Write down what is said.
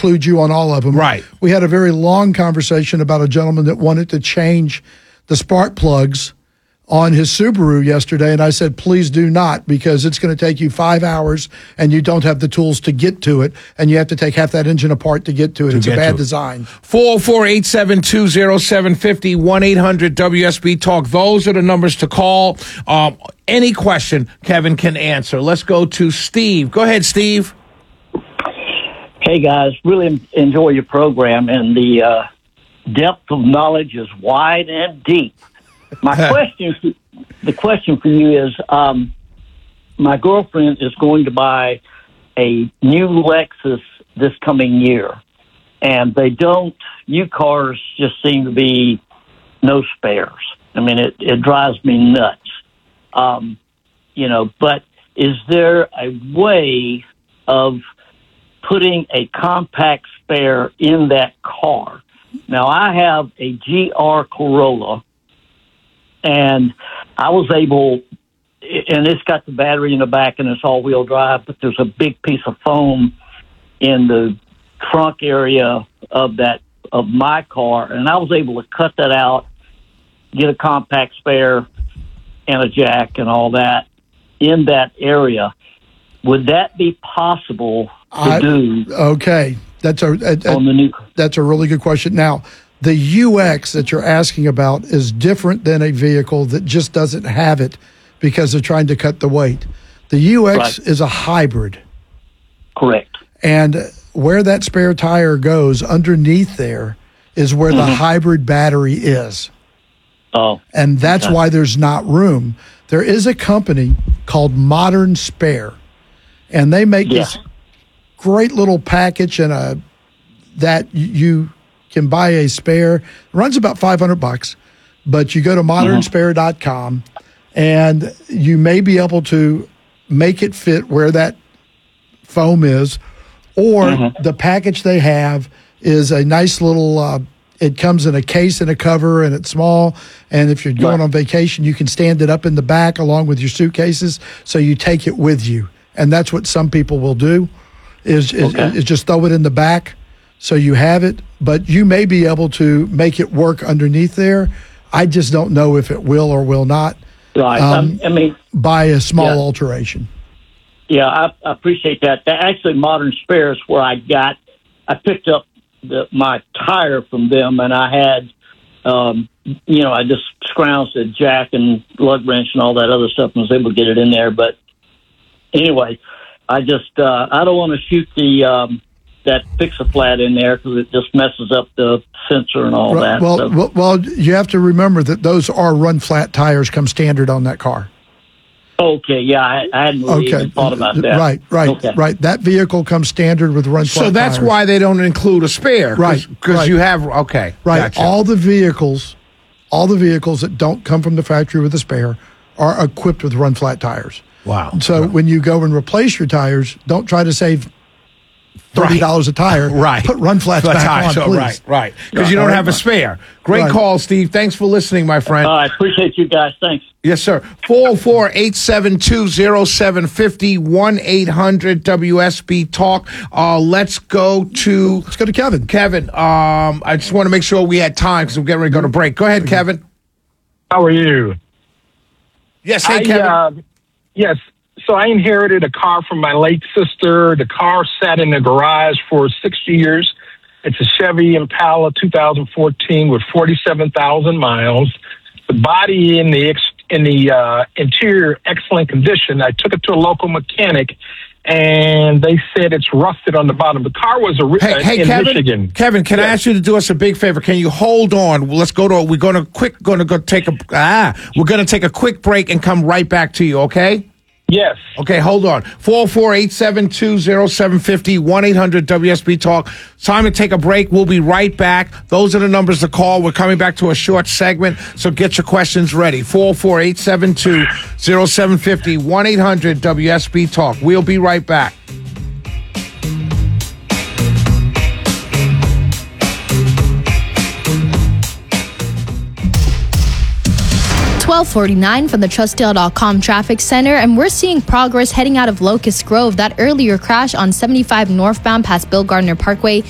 include you on all of them. Right. We had a very long conversation about a gentleman that wanted to change the spark plugs on his Subaru yesterday, and I said, please do not, because it's going to take you 5 hours, and you don't have the tools to get to it, and you have to take half that engine apart to get to it. It's a bad design. 404-872-0750, 1-800-WSB-TALK. Those are the numbers to call. Any question Kevin can answer. Let's go to Steve. Go ahead, Steve. Hey, guys. Really enjoy your program, and the depth of knowledge is wide and deep. My the question for you is, my girlfriend is going to buy a new Lexus this coming year, and new cars just seem to be no spares. I mean, it drives me nuts. But is there a way of putting a compact spare in that car? Now, I have a GR Corolla, and I was able, and it's got the battery in the back and it's all-wheel drive, but there's a big piece of foam in the trunk area of my car, and I was able to cut that out, get a compact spare and a jack and all that in that area. Would that be possible to do? Okay, that's on the new. That's a really good question. Now, the UX that you're asking about is different than a vehicle that just doesn't have it because they're trying to cut the weight. The UX is a hybrid. Correct. And where that spare tire goes underneath there is where the hybrid battery is. Oh. And that's why there's not room. There is a company called Modern Spare, and they make this great little package that you can buy a spare. It runs about $500, but you go to modernspare.com and you may be able to make it fit where that foam is, or the package they have is a nice little, it comes in a case and a cover, and it's small, and if you're going on vacation, you can stand it up in the back along with your suitcases, so you take it with you. And that's what some people will do, is just throw it in the back so you have it, but you may be able to make it work underneath there. I just don't know if it will or will not. Right. I mean, by a small alteration. Yeah, I appreciate that. Actually, Modern Spare is where I picked up my tire from them, and I had, I just scrounged a jack and lug wrench and all that other stuff and was able to get it in there. But anyway, I just, I don't want to shoot that Fix-A-Flat in there because it just messes up the sensor and all that. Well, you have to remember that those are run-flat tires come standard on that car. Okay, yeah, I hadn't really even thought about that. Right. That vehicle comes standard with run-flat tires. So that's why they don't include a spare. Right. Because you have, Right. Gotcha. All the vehicles that don't come from the factory with a spare are equipped with run-flat tires. Wow. So when you go and replace your tires, don't try to save $30 a tire. Right. Put run flats back on, please. Right. Because you don't have a spare. Great call, Steve. Thanks for listening, my friend. I appreciate you guys. Thanks. Yes, sir. 404-872-0750, 1-800-WSB-TALK. Let's go to Kevin. Kevin, I just want to make sure we had time because we're getting ready to go to break. Go ahead, Kevin. How are you? Yes, hey, Kevin. Yes. So I inherited a car from my late sister. The car sat in the garage for 6 years. It's a Chevy Impala 2014 with 47,000 miles. The body in the interior, excellent condition. I took it to a local mechanic, and they said it's rusted on the bottom. The car was in Kevin, Michigan. Kevin, can I ask you to do us a big favor? Can you hold on? Let's go to. We're going to take a quick break and come right back to you. Okay. Yes. Okay, hold on. 404-872-0750, 1-800-WSB-TALK. Time to take a break. We'll be right back. Those are the numbers to call. We're coming back to a short segment, so get your questions ready. 404-872-0750, 1-800-WSB-TALK. We'll be right back. 1249 from the Trustdale.com Traffic Center, and we're seeing progress heading out of Locust Grove. That earlier crash on 75 northbound past Bill Gardner Parkway